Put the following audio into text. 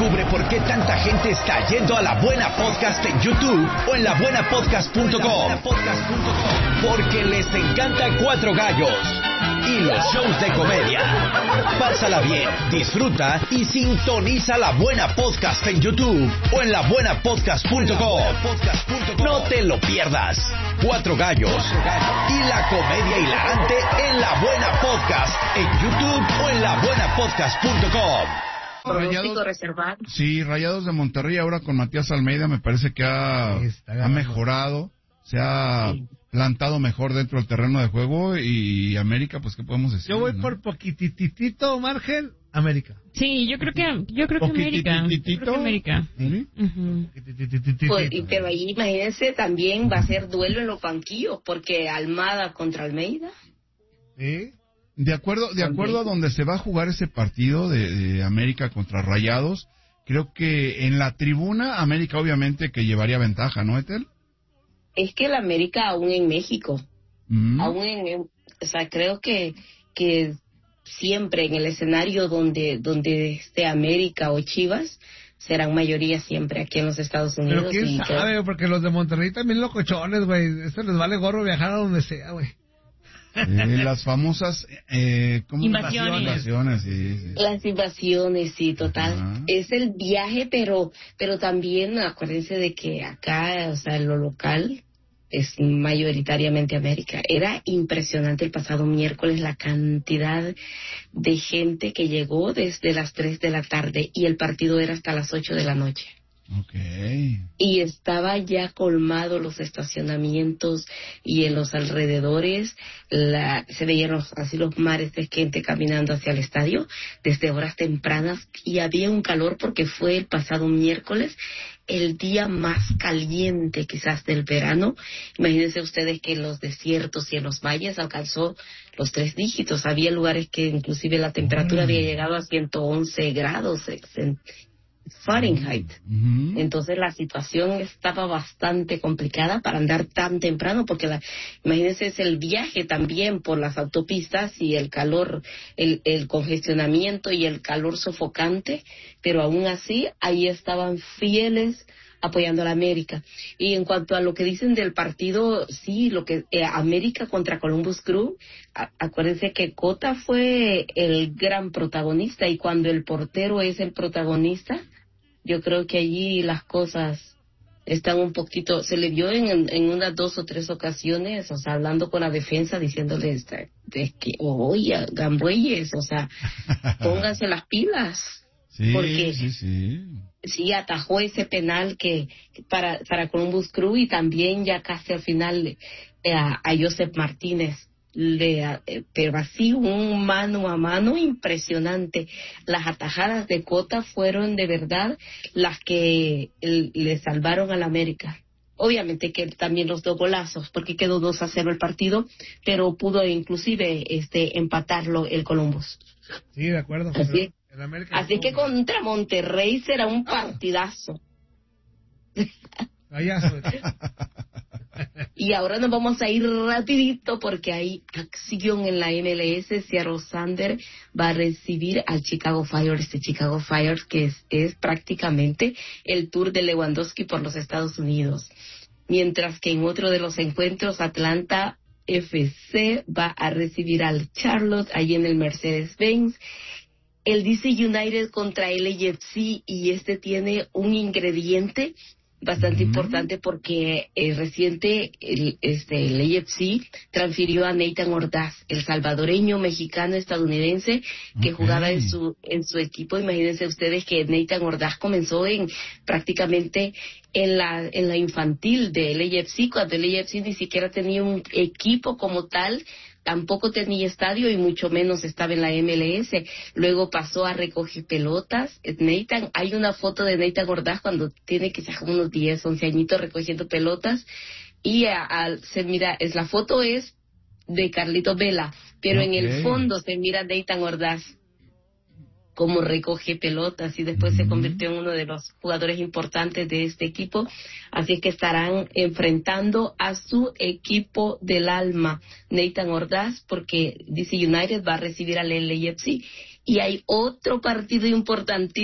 Descubre por qué tanta gente está yendo a La Buena Podcast en YouTube o en labuenapodcast.com. Porque les encanta Cuatro Gallos y los shows de comedia. Pásala bien, disfruta y sintoniza La Buena Podcast en YouTube o en labuenapodcast.com. No te lo pierdas. Cuatro Gallos y la comedia hilarante en La Buena Podcast en YouTube o en labuenapodcast.com. Rayados, reservado. Sí, Rayados de Monterrey ahora con Matías Almeida me parece que ha mejorado, se ha plantado mejor dentro del terreno de juego. Y América, pues qué podemos decir. Yo voy por poquititito margen América. Sí, yo creo que América. ¿Sí? Uh-huh. Pero ahí imagínense, también va a ser duelo en los banquillos, porque Almada contra Almeida. ¿Sí? De acuerdo a donde se va a jugar ese partido de América contra Rayados, creo que en la tribuna América obviamente que llevaría ventaja, ¿no, Ethel? Es que el América aún en México, o sea, creo que siempre en el escenario donde esté América o Chivas, serán mayoría siempre aquí en los Estados Unidos. Pero quién sabe, porque los de Monterrey también locochones, güey, esto les vale gorro viajar a donde sea, güey. Las famosas invasiones. Sí. Las invasiones, sí, total. Ajá. Es el viaje, pero también acuérdense de que acá, o sea, lo local es mayoritariamente América. Era impresionante el pasado miércoles la cantidad de gente que llegó desde las 3 de la tarde y el partido era hasta las 8 de la noche. Okay. Y estaba ya colmado los estacionamientos y en los alrededores se veían así los mares de gente caminando hacia el estadio desde horas tempranas y había un calor porque fue el pasado miércoles el día más caliente quizás del verano. Imagínense ustedes que en los desiertos y en los valles alcanzó los 3 dígitos. Había lugares que inclusive la temperatura había llegado a 111 grados Fahrenheit. Uh-huh. Entonces la situación estaba bastante complicada para andar tan temprano, porque imagínense, es el viaje también por las autopistas y el calor, el congestionamiento y el calor sofocante, pero aún así ahí estaban fieles apoyando a la América. Y en cuanto a lo que dicen del partido, sí, lo que América contra Columbus Crew, acuérdense que Cota fue el gran protagonista, y cuando el portero es el protagonista, yo creo que allí las cosas están un poquito, se le vio en unas 2 o 3 ocasiones, o sea, hablando con la defensa, diciéndoles que, oye, Gambueyes, o sea, pónganse las pilas. Sí, porque sí atajó ese penal que para Columbus Crew, y también ya casi al final a Joseph Martínez pero así un mano a mano impresionante. Las atajadas de Cota fueron de verdad las que le salvaron al América. Obviamente que también los 2 golazos, porque quedó 2-0 el partido, pero pudo inclusive empatarlo el Columbus. Sí, de acuerdo. Así que contra Monterrey será un partidazo. Y ahora nos vamos a ir rapidito porque hay acción en la MLS. Seattle Sander va a recibir al Chicago Fire, Chicago Fire que es prácticamente el tour de Lewandowski por los Estados Unidos. Mientras que en otro de los encuentros, Atlanta FC va a recibir al Charlotte allí en el Mercedes-Benz. El DC United contra el LAFC, y tiene un ingrediente bastante importante porque reciente el LAFC transfirió a Nathan Ordaz, el salvadoreño mexicano estadounidense que jugaba en su equipo. Imagínense ustedes que Nathan Ordaz comenzó prácticamente en la infantil de LAFC, cuando el LAFC ni siquiera tenía un equipo como tal, tampoco tenía estadio y mucho menos estaba en la MLS. Luego pasó a recoger pelotas. Nathan, hay una foto de Nathan Ordaz cuando tiene quizás unos 10, 11 añitos recogiendo pelotas, y se mira, la foto es de Carlito Vela, pero en el fondo se mira Nathan Ordaz como recoge pelotas, y después se convirtió en uno de los jugadores importantes de este equipo. Así es que estarán enfrentando a su equipo del alma, Nathan Ordaz, porque DC United va a recibir al LAFC. Y hay otro partido importante